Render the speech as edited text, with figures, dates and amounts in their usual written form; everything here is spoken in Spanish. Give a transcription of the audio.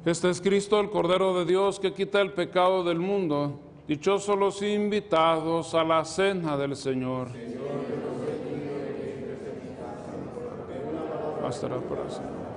Este es Cristo, el Cordero de Dios, que quita el pecado del mundo. Dichosos los invitados a la cena del Señor. Bastará para siempre.